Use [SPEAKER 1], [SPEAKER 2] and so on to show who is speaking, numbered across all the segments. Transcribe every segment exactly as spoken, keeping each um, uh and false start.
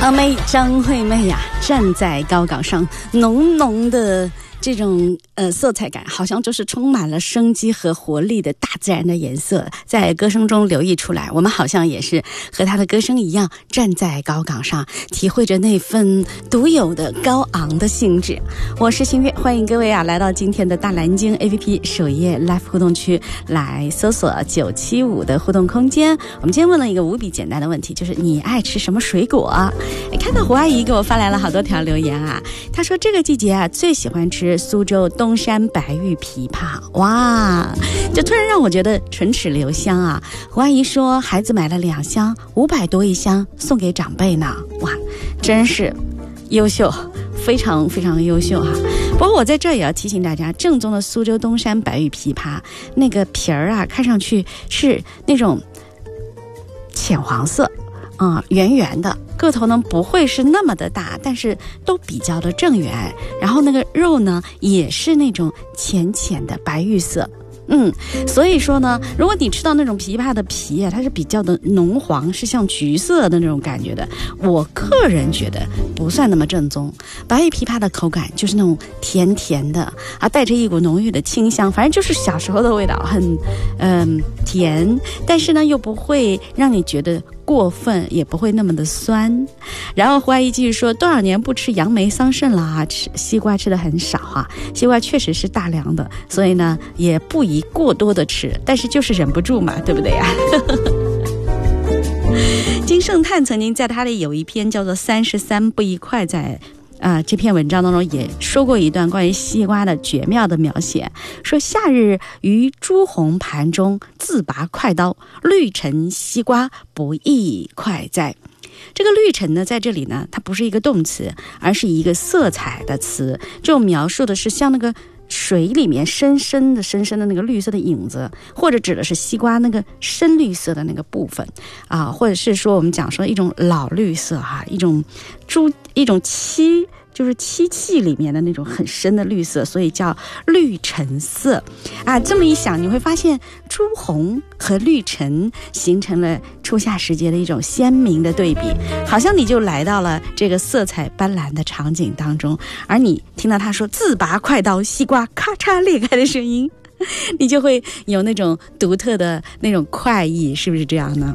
[SPEAKER 1] 阿妹张惠妹呀、啊，站在高岗上，浓浓的这种呃色彩感，好像就是充满了生机和活力的大自然的颜色，在歌声中流溢出来。我们好像也是和她的歌声一样，站在高岗上，体会着那份独有的高昂的兴致。我是新月，欢迎各位啊来到今天的大蓝鲸 A P P 首页 Live 互动区，来搜索九七五的互动空间。我们今天问了一个无比简单的问题，就是你爱吃什么水果啊？看到胡阿姨给我发来了好多条留言啊，她说这个季节啊最喜欢吃苏州东山白玉枇杷，哇，就突然让我觉得唇齿留香啊。胡阿姨说孩子买了两箱，五百多一箱送给长辈呢，哇，真是优秀，非常非常优秀哈、啊。不过我在这也要提醒大家，正宗的苏州东山白玉枇杷那个皮儿啊，看上去是那种浅黄色啊、嗯，圆圆的，个头呢不会是那么的大，但是都比较的正圆，然后那个肉呢也是那种浅浅的白玉色。嗯，所以说呢，如果你吃到那种枇杷的皮啊，它是比较的浓黄，是像橘色的那种感觉的，我个人觉得不算那么正宗。白玉枇杷的口感就是那种甜甜的啊，带着一股浓郁的清香，反正就是小时候的味道，很嗯甜，但是呢又不会让你觉得过分，也不会那么的酸。然后胡阿姨继续说，多少年不吃杨梅桑葚了啊，吃西瓜吃的很少啊，西瓜确实是大凉的，所以呢也不宜过多的吃，但是就是忍不住嘛，对不对呀、啊？金圣叹曾经在他的有一篇叫做《三十三不一块》在啊、呃，这篇文章当中也说过一段关于西瓜的绝妙的描写，说夏日于朱红盘中自拔快刀，绿陈西瓜不亦快哉。这个绿陈呢，在这里呢，它不是一个动词，而是一个色彩的词，这种描述的是像那个水里面深深的深深的那个绿色的影子，或者指的是西瓜那个深绿色的那个部分啊，或者是说我们讲说一种老绿色哈、啊，一种朱一种漆。就是漆器里面的那种很深的绿色，所以叫绿橙色啊。这么一想，你会发现朱红和绿橙形成了初夏时节的一种鲜明的对比，好像你就来到了这个色彩斑斓的场景当中，而你听到他说自拔快刀，西瓜咔嚓裂开的声音，你就会有那种独特的那种快意，是不是这样呢？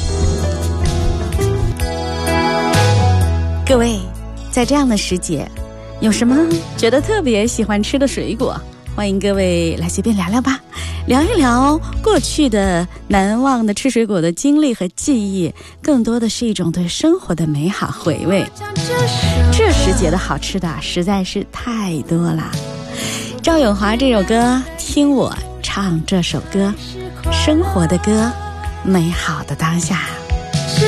[SPEAKER 1] 各位在这样的时节，有什么觉得特别喜欢吃的水果？欢迎各位来随便聊聊吧，聊一聊过去的难忘的吃水果的经历和记忆，更多的是一种对生活的美好回味。这时节的好吃的实在是太多了。赵咏华这首歌，听我唱这首歌，生活的歌，美好的当下。